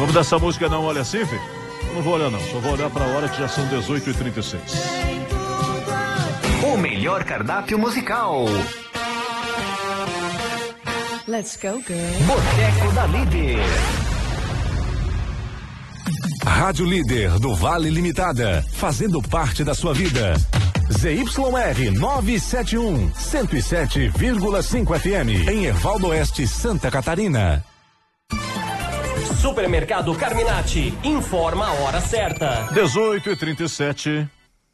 Vamos dessa música Não Olha Assim, filho? Eu não vou olhar não, só vou olhar pra hora que já são 18h36. O melhor cardápio musical. Let's go, girl. Boteco da Líder. Rádio Líder do Vale Limitada, fazendo parte da sua vida. ZYR 971, 107,5 FM, em Ervaldo Oeste, Santa Catarina. Supermercado Carminati, informa a hora certa. 18h37.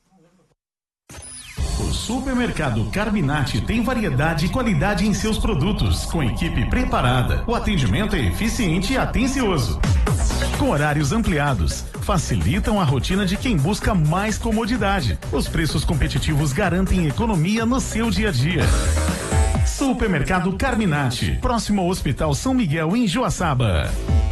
O Supermercado Carminati tem variedade e qualidade em seus produtos, com equipe preparada. O atendimento é eficiente e atencioso. Com horários ampliados, facilitam a rotina de quem busca mais comodidade. Os preços competitivos garantem economia no seu dia a dia. Supermercado Carminati, próximo ao Hospital São Miguel, em Joaçaba.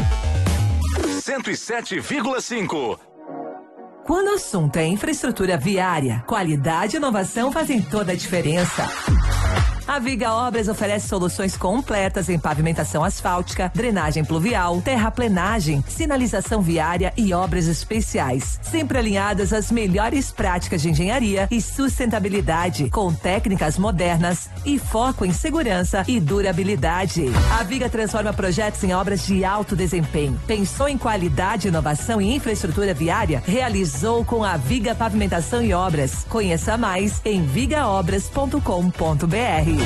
107,5. Quando o assunto é infraestrutura viária, qualidade e inovação fazem toda a diferença. A Viga Obras oferece soluções completas em pavimentação asfáltica, drenagem pluvial, terraplenagem, sinalização viária e obras especiais. Sempre alinhadas às melhores práticas de engenharia e sustentabilidade, com técnicas modernas e foco em segurança e durabilidade. A Viga transforma projetos em obras de alto desempenho. Pensou em qualidade, inovação e infraestrutura viária? Realizou com a Viga Pavimentação e Obras. Conheça mais em vigaobras.com.br.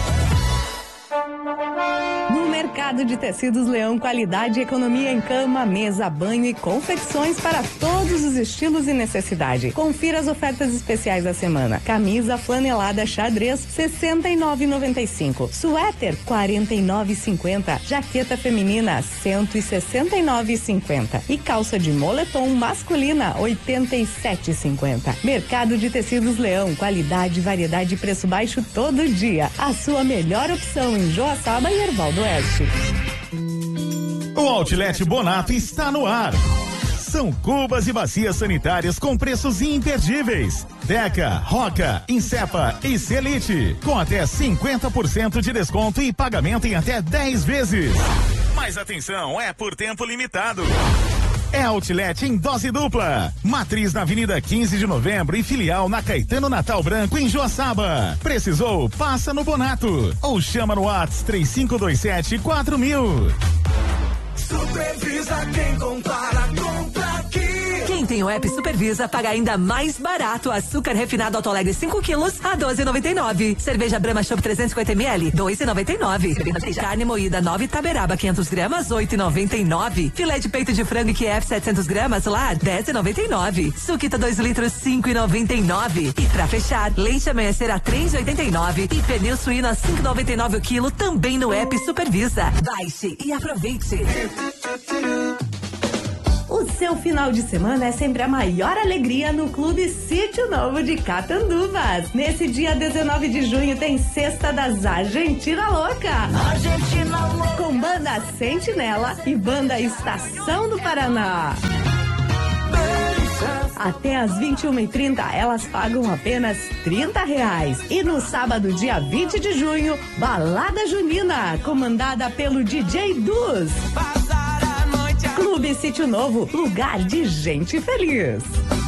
No Mercado de Tecidos Leão, qualidade e economia em cama, mesa, banho e confecções para todos os estilos e necessidade. Confira as ofertas especiais da semana. Camisa flanelada xadrez, R$69,95. Suéter, R$49,50. Jaqueta feminina, R$169,50. E calça de moletom masculina, R$87,50. Mercado de Tecidos Leão, qualidade, variedade e preço baixo todo dia. A sua melhor opção em Joaçaba e Ervaldo Oeste. O Outlet Bonato está no ar. São cubas e bacias sanitárias com preços imperdíveis. Deca, Roca, Insepa e Celite, com até 50% de desconto e pagamento em até 10 vezes. Mas atenção, é por tempo limitado. É Outlet em dose dupla. Matriz na Avenida 15 de Novembro e filial na Caetano Natal Branco, em Joaçaba. Precisou? Passa no Bonato. Ou chama no WhatsApp 3527-4000. Supervisa quem compara, compra aqui. Quem tem o app Supervisa paga ainda mais barato. Açúcar refinado Alto Alegre 5 quilos a R$12,99. Cerveja Brahma Chopp 350ml, R$2,99. Carne moída 9 Taberaba 500 gramas, R$8,99. Filé de peito de frango IQF 700 gramas, lá R$10,99. Suquita 2 litros, R$5,99. E pra fechar, leite amanhecer a R$3,89. E pneu suíno a R$5,99 o quilo, também no app Supervisa. Baixe e aproveite. O seu final de semana é sempre a maior alegria no Clube Sítio Novo de Catanduvas. Nesse dia 19 de junho tem Sexta das Argentina Louca. Argentina Louca. Com banda Sentinela e banda Estação do Paraná. Até às 21h30, elas pagam apenas R$30. E no sábado, dia 20 de junho, Balada Junina, comandada pelo DJ Dus. Clube Sítio Novo, lugar de gente feliz.